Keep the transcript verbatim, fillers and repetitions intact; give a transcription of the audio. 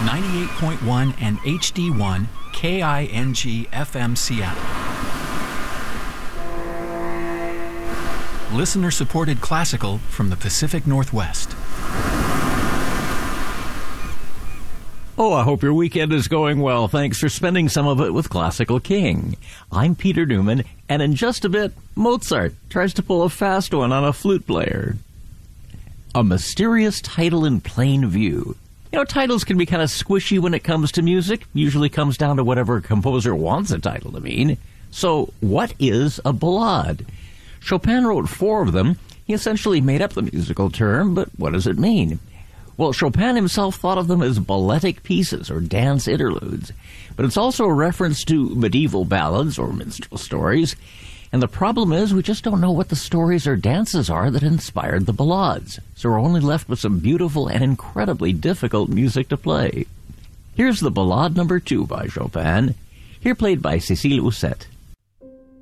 ninety-eight point one and H D one K I N G F M Seattle. Listener-supported classical from the Pacific Northwest. Oh, I hope your weekend is going well. Thanks for spending some of it with Classical King. I'm Peter Newman, and in just a bit, Mozart tries to pull a fast one on a flute player. A mysterious title in plain view. You know, titles can be kind of squishy when it comes to music. Usually comes down to whatever a composer wants a title to mean. So, what is a ballade? Chopin wrote four of them. He essentially made up the musical term, but what does it mean? Well, Chopin himself thought of them as balletic pieces or dance interludes, but it's also a reference to medieval ballads or minstrel stories, and the problem is we just don't know what the stories or dances are that inspired the ballades, so we're only left with some beautiful and incredibly difficult music to play. Here's the Ballade number two by Chopin, here played by Cécile Housset.